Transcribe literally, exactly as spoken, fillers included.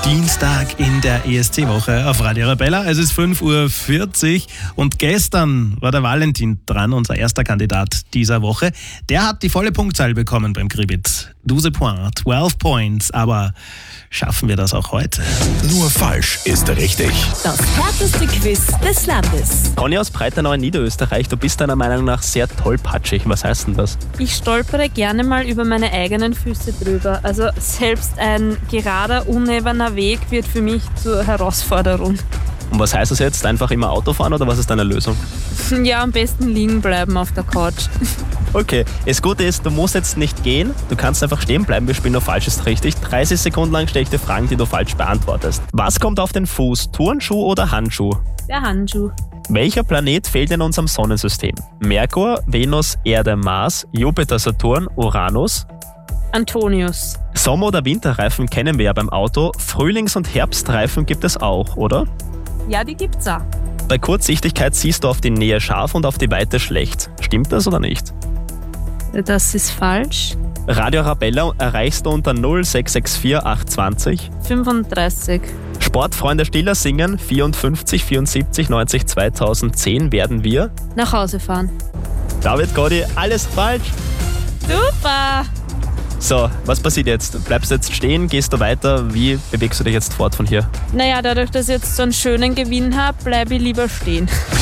Dienstag in der E S C-Woche auf Radio Arabella. Es ist fünf Uhr vierzig und gestern war der Valentin dran, unser erster Kandidat dieser Woche. Der hat die volle Punktzahl bekommen beim Kribit. douze points, zwölf points, aber schaffen wir das auch heute? Nur falsch ist richtig. Das härteste Quiz des Landes. Conny aus Breitenau in Niederösterreich, du bist deiner Meinung nach sehr tollpatschig. Was heißt denn das? Ich stolpere gerne mal über meine eigenen Füße drüber. Also selbst ein gerader, unebener Weg wird für mich zur Herausforderung. Und was heißt das jetzt? Einfach immer Auto fahren oder was ist deine Lösung? Ja, am besten liegen bleiben auf der Couch. Okay, das Gute ist, du musst jetzt nicht gehen, du kannst einfach stehen bleiben, wir spielen nur falsch ist richtig. dreißig Sekunden lang stelle ich dir Fragen, die du falsch beantwortest. Was kommt auf den Fuß, Turnschuh oder Handschuh? Der Handschuh. Welcher Planet fehlt in unserem Sonnensystem? Merkur, Venus, Erde, Mars, Jupiter, Saturn, Uranus? Antonius. Sommer- oder Winterreifen kennen wir ja beim Auto, Frühlings- und Herbstreifen gibt es auch, oder? Ja, die gibt's auch. Bei Kurzsichtigkeit siehst du auf die Nähe scharf und auf die Weite schlecht. Stimmt das oder nicht? Das ist falsch. Radio Arabella erreichst du unter null sechs sechs vier acht zwanzig. fünfunddreißig. Sportfreunde Stiller singen vierundfünfzig vierundsiebzig neunzig zweitausendzehn werden wir. Nach Hause fahren. David, Godi, alles falsch. Super! So, was passiert jetzt? Bleibst du jetzt stehen? Gehst du weiter? Wie bewegst du dich jetzt fort von hier? Naja, dadurch, dass ich jetzt so einen schönen Gewinn habe, bleibe ich lieber stehen.